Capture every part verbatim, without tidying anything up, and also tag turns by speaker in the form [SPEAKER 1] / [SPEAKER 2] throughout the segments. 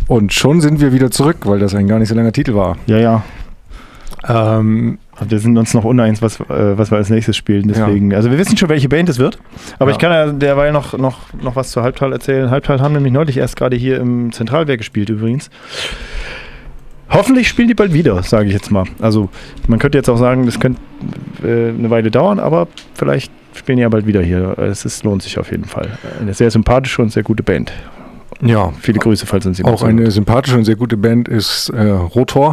[SPEAKER 1] Und schon sind wir wieder zurück, weil das ein gar nicht so langer Titel war.
[SPEAKER 2] Ja, ja.
[SPEAKER 1] Ähm,
[SPEAKER 2] wir sind uns noch uneins, was, äh, was wir als nächstes spielen. Deswegen. Ja. Also wir wissen schon, welche Band es wird. Aber ja. ich kann ja derweil noch, noch, noch was zur Halbtal erzählen. Halbtal haben nämlich neulich erst gerade hier im Zentralwerk gespielt übrigens. Hoffentlich spielen die bald wieder, sage ich jetzt mal. Also man könnte jetzt auch sagen, das könnte äh, eine Weile dauern, aber vielleicht spielen die ja bald wieder hier. Es ist, lohnt sich auf jeden Fall. Eine sehr sympathische und sehr gute Band.
[SPEAKER 1] Ja.
[SPEAKER 2] Viele Grüße, falls uns jemand
[SPEAKER 1] Auch eine hört. Sympathische und sehr gute Band ist äh, Rotor.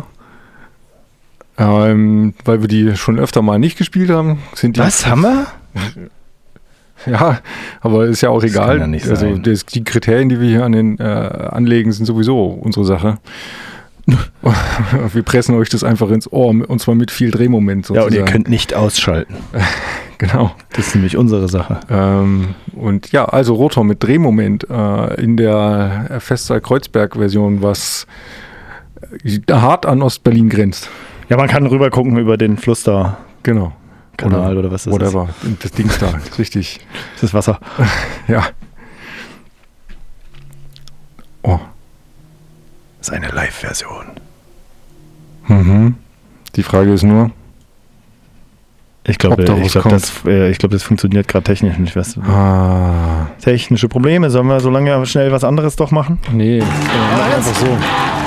[SPEAKER 1] Ähm, weil wir die schon öfter mal nicht gespielt haben. Sind die
[SPEAKER 2] Was, haben wir?
[SPEAKER 1] Ja, aber ist ja auch das egal.
[SPEAKER 2] Kann ja nicht
[SPEAKER 1] also
[SPEAKER 2] sein.
[SPEAKER 1] Das, die Kriterien, die wir hier an den äh, anlegen, sind sowieso unsere Sache. Wir pressen euch das einfach ins Ohr, und zwar mit viel Drehmoment sozusagen.
[SPEAKER 2] Ja, und ihr könnt nicht ausschalten.
[SPEAKER 1] Genau.
[SPEAKER 2] Das ist nämlich unsere Sache.
[SPEAKER 1] Ähm, und ja, also Rotor mit Drehmoment äh, in der Fester-Kreuzberg-Version, was hart an Ostberlin grenzt.
[SPEAKER 2] Ja, man kann rüber gucken über den Fluss da.
[SPEAKER 1] Genau.
[SPEAKER 2] Kanal oder, oder was das
[SPEAKER 1] whatever. ist. Das Dings da, richtig.
[SPEAKER 2] Das ist Wasser.
[SPEAKER 1] Ja. Oh.
[SPEAKER 2] Das ist eine Live-Version.
[SPEAKER 1] Mhm. Die Frage ist nur,
[SPEAKER 2] ich glaube, ich glaube, das, äh, ich glaub, das funktioniert gerade technisch nicht. Weißt du?
[SPEAKER 1] ah.
[SPEAKER 2] Technische Probleme. Sollen wir so lange schnell was anderes doch machen?
[SPEAKER 1] Nee, ah, einfach so.